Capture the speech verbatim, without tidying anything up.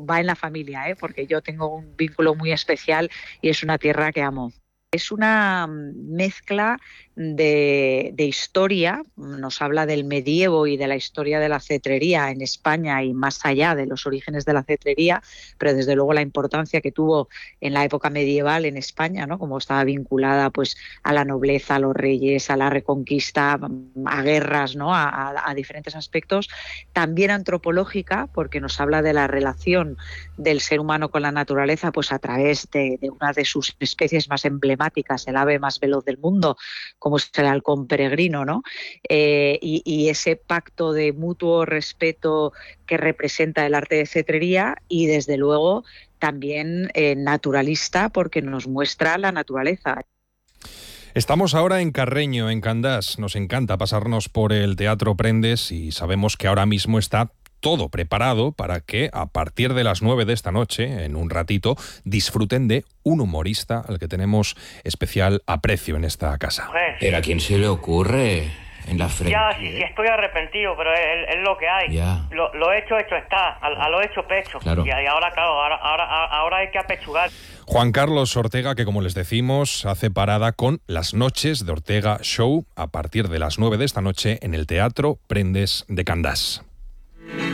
va en la familia, ¿eh? Porque yo tengo un vínculo muy especial y es una tierra que amo. Es una mezcla de, de historia, nos habla del medievo y de la historia de la cetrería en España y más allá de los orígenes de la cetrería, pero desde luego la importancia que tuvo en la época medieval en España, ¿no? Como estaba vinculada pues a la nobleza, a los reyes, a la reconquista, a guerras, ¿no? a, a, a diferentes aspectos. También antropológica, porque nos habla de la relación del ser humano con la naturaleza, pues a través de, de una de sus especies más emblemáticas, el ave más veloz del mundo, como es el halcón peregrino, ¿no? Eh, y, y ese pacto de mutuo respeto que representa el arte de cetrería y, desde luego, también eh, naturalista, porque nos muestra la naturaleza. Estamos ahora en Carreño, en Candás. Nos encanta pasarnos por el Teatro Prendes y sabemos que ahora mismo está todo preparado para que a partir de las nueve de esta noche, en un ratito, disfruten de un humorista al que tenemos especial aprecio en esta casa. ¿Pero a quién se le ocurre? En la frente. Ya, sí, sí, estoy arrepentido, pero es, es lo que hay. Ya. Lo, lo hecho, hecho está. A, a lo hecho, pecho. Claro. Y, y ahora, claro, ahora, ahora, ahora hay que apechugar. Juan Carlos Ortega, que como les decimos, hace parada con Las Noches de Ortega Show a partir de las nueve de esta noche en el Teatro Prendes de Candás.